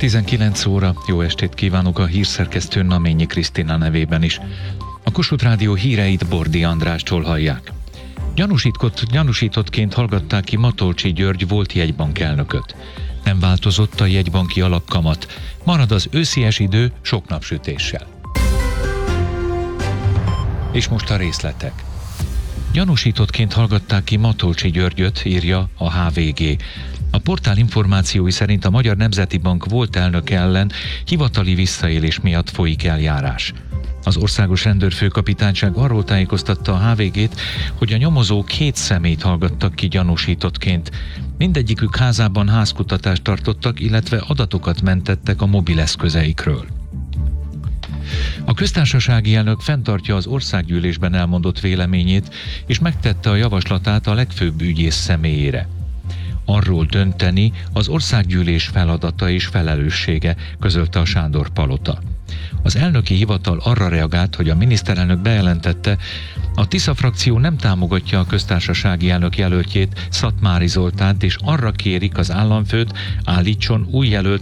19 óra, jó estét kívánok a hírszerkesztő Naményi Krisztina nevében is. A Kossuth Rádió híreit Bordi Andrástól hallják. Gyanúsítottként hallgatták ki Matolcsy György volt jegybank elnököt. Nem változott a jegybanki alapkamat, marad az őszies idő sok napsütéssel. És most a részletek. Gyanúsítottként hallgatták ki Matolcsy Györgyöt, írja a HVG. A portál információi szerint a Magyar Nemzeti Bank volt elnöke ellen hivatali visszaélés miatt folyik eljárás. Az Országos Rendőrfőkapitányság arról tájékoztatta a HVG-t, hogy a nyomozók 2 személyt hallgattak ki gyanúsítottként. Mindegyikük házában házkutatást tartottak, illetve adatokat mentettek a mobileszközeikről. A köztársasági elnök fenntartja az országgyűlésben elmondott véleményét, és megtette a javaslatát a legfőbb ügyész személyére. Arról dönteni az országgyűlés feladata és felelőssége, közölte a Sándor-palota. Az elnöki hivatal arra reagált, hogy a miniszterelnök bejelentette, a Tisza frakció nem támogatja a köztársasági elnök jelöltjét, Szatmári Zoltánt, és arra kérik az államfőt, állítson új jelölt